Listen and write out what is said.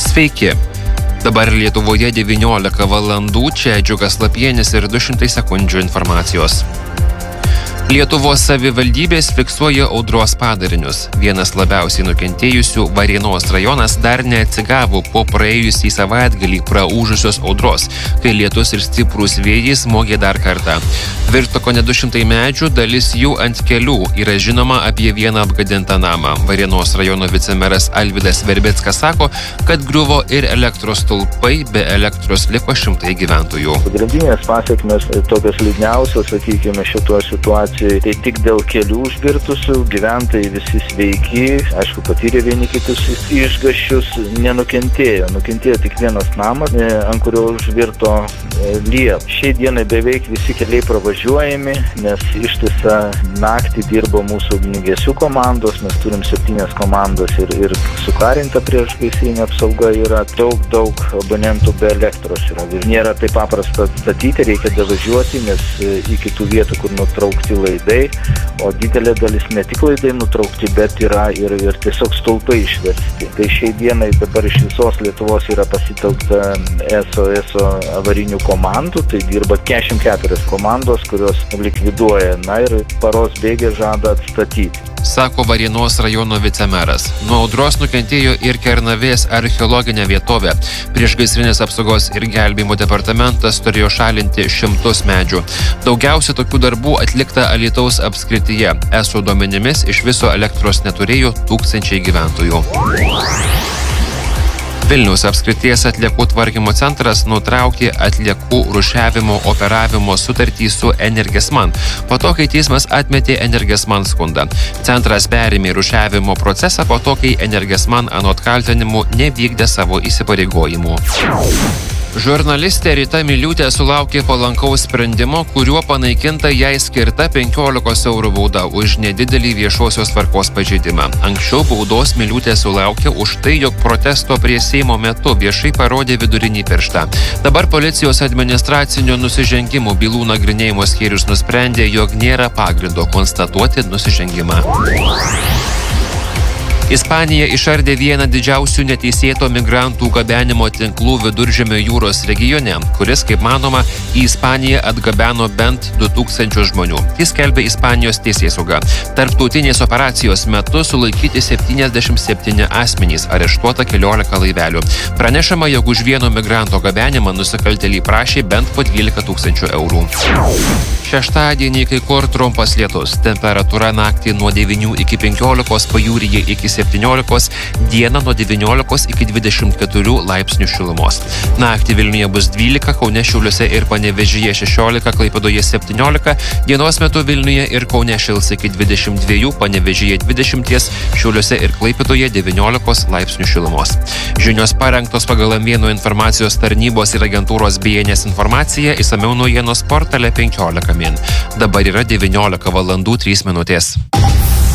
Sveiki. Dabar Lietuvoje 19 valandų, čia Džiugas Lapienis ir 200 sekundžių informacijos. Lietuvos savivaldybės fiksuoja audros padarinius. Vienas labiausiai nukentėjusių Varėnos rajonas dar neatsigavo po praėjusį savaitgalį praūžusios audros, kai lietus ir stiprūs vėjai smogė dar kartą. Virto kone 200 medžių, dalis jų ant kelių. Yra žinoma apie vieną apgadintą namą. Varėnos rajono vicemeras Alvydas Verbickas sako, kad griuvo ir elektros stulpai, be elektros liko šimtai gyventojų. Pagrindinės pasiekmes tokios liūdniausios, sakykime, šitoje situacijoje. Tai tik dėl kelių užvirtusių, gyventojai visi sveiki, aišku, patyrė vieni kitus išgąsčius, nenukentėjo. Nukentėjo tik vienas namas, ant kurio užvirto liepa. Šiai dienai beveik visi keliai pravažiuojami, nes ištisą naktį dirbo mūsų ugniagesių komandos, mes turim 7 komandas ir sukarinta priešgaisrinė apsauga yra. Daug abonentų be elektros yra. Nėra taip paprasta statyti, reikia davažiuoti, nes iki tų vietų, kur nutraukti laidai, o didelė dalis ne tik laidai nutraukti, bet yra ir tiesiog stulpai išversti. Tai šiai dienai dabar iš visos Lietuvos yra pasitelkta ESO avarinių komandų, tai dirba 44 komandos, kurios likviduoja, ir paros bėgė žada atstatyti. Sako Varėnos rajono vicemeras. Nuo audros nukentėjo ir Kernavės archeologinė vietovė. Priešgaisrinės apsaugos ir gelbėjimo departamentas turėjo šalinti šimtus medžių. Daugiausia tokių darbų atlikta Alytaus apskrityje. ESO duomenimis iš viso elektros neturėjo 1000 gyventojų. Vilniaus apskrities atliekų tvarkymo centras nutraukė atliekų rūšiavimo operavimo sutartį su Energesman, po to, kai teismas atmetė Energesman skundą. Centras perėmė rūšiavimo procesą po to, kai Energesman anot kaltinimų nevykdė savo įsipareigojimų. Žurnalistė Rita Miliūtė sulaukė palankaus sprendimo, kuriuo panaikinta jai skirta 15 eurų bauda už nedidelį viešosios tvarkos pažeidimą. Anksčiau baudos Miliūtė sulaukė už tai, jog protesto prie Seimo metu viešai parodė vidurinį pirštą. Dabar policijos administracinių nusižengimų bylų nagrinėjimo skyrius nusprendė, jog nėra pagrindo konstatuoti nusižengimą. Ispanija išardė vieną didžiausių neteisėto migrantų gabenimo tinklų Viduržemio jūros regione, kuris, kaip manoma, į Ispaniją atgabeno bent 2000 žmonių. Jis skelbė Ispanijos teisėsauga. Tarptautinės operacijos metu sulaikyti 77 asmenys, areštuota 14 laivelių. Pranešama, jog už vieno migranto gabenimą nusikaltėliai prašė bent po 12 000 eurų. Šeštadienį kai kur trumpas lietus. Temperatūra naktį nuo 9 iki 15, pajūryje iki 17, dieną nuo 19 iki 24 laipsnių šilumos. Naktį Vilniuje bus 12, Kaune, Šiauliuose ir Panevėžyje 16, Klaipėdoje 17, dienos metu Vilniuje ir Kaune šils iki 22, Panevėžyje 20, Šiauliuose ir Klaipėdoje 19 laipsnių šilumos. Žinios parengtos pagal Amvienų informacijos tarnybos ir agentūros BNS informaciją, išsamiau naujienos portale 15 min. Dabar yra 19 valandų 3 minutės.